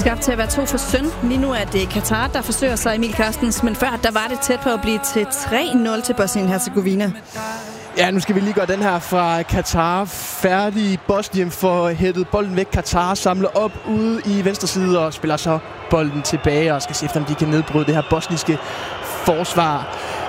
skabt til at være 2 for søn. Lige nu er det Katar, der forsøger sig, Emil Carstens, men før der var det tæt på at blive til 3-0 til Bosnien-Herzegovina. Ja, nu skal vi lige gøre den her fra Katar færdig. Bosnien får hættet bolden væk. Katar samler op ude i venstre side og spiller så bolden tilbage og skal se efter, om de kan nedbryde det her bosniske forsvar.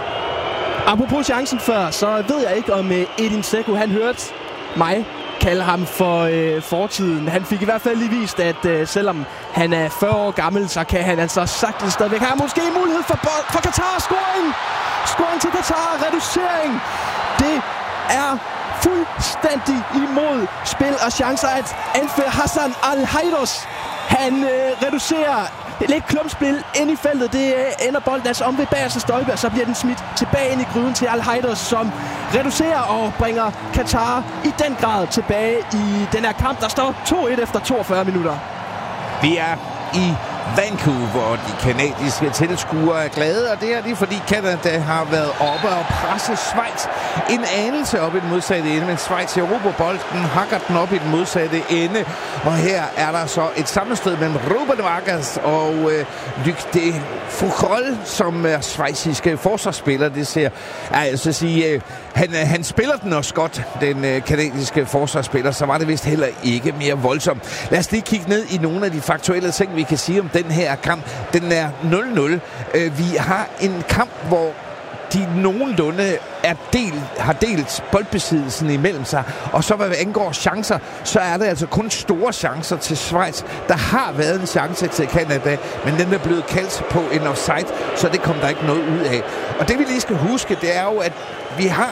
Apropos chancen før, så ved jeg ikke, om Edin Dzeko, han hørte mig kalde ham for fortiden. Han fik i hvert fald lige vist, at selvom han er 40 år gammel, så kan han altså sagtens stadigvæk have måske mulighed for Katar. Scoring til Katar. Reducering. Det er fuldstændig imod spil og chancer, at anfører Hassan Al-Haydos, han reducerer lidt klumpspil ind i feltet. Det ender bolden altså om ved bagerste stolpe, og så bliver den smidt tilbage ind i gryden til Al-Haydos, som reducerer og bringer Katar i den grad tilbage i den her kamp, der står 2-1 efter 42 minutter. Vi er i Vancouver, hvor de kanadiske tilskuere er glade, og det er det, fordi Canada har været oppe og presset Schweiz en anelse op i den modsatte ende, men Schweiz erobrer bolden, hakker den op i den modsatte ende, og her er der så et sammenstød mellem Ruben Vargas og Luc de Foucault, som er schweiziske forsvarsspiller. Det ser, altså sige, han spiller den også godt, den kanadiske forsvarsspiller, så var det vist heller ikke mere voldsomt. Lad os lige kigge ned i nogle af de faktuelle ting, vi kan sige om den her kamp. Den er 0-0. Vi har en kamp, hvor de nogenlunde har delt boldbesiddelsen imellem sig. Og så hvad angår chancer, så er det altså kun store chancer til Schweiz. Der har været en chance til Canada, men den er blevet kaldt på en offside, så det kom der ikke noget ud af. Og det vi lige skal huske, det er jo, at vi har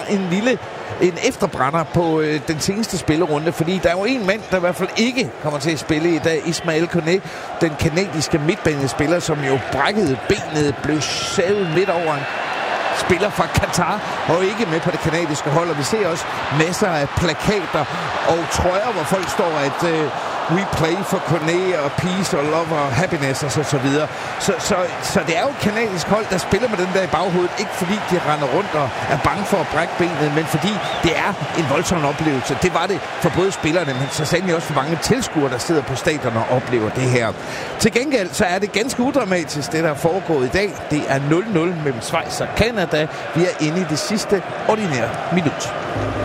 en efterbrænder på den seneste spillerunde, fordi der er jo en mand, der i hvert fald ikke kommer til at spille i dag, Ismail Koné, den kanadiske midtbanespiller, som jo brækkede benet, blev savet midt over en spiller fra Katar og ikke med på det kanadiske hold, og vi ser også masser af plakater og trøjer, hvor folk står, at we play for Koné og peace og love og happiness og så videre. Så det er jo et kanadisk hold, der spiller med den der i baghovedet, ikke fordi de render rundt og er bange for at brække benet, men fordi det er en voldsom oplevelse. Det var det for både spillerne, men så sandelig også for mange tilskuere, der sidder på stadion og oplever det her. Til gengæld så er det ganske udramatisk, det der er foregået i dag. Det er 0-0 mellem Schweiz og Canada. Vi er inde i det sidste ordinære minut.